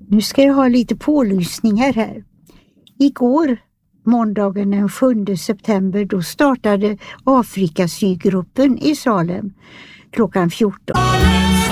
Nu ska jag ha lite pålysningar här. Igår, måndagen den 7 september, då startade Afrikasygruppen i Salem klockan 14.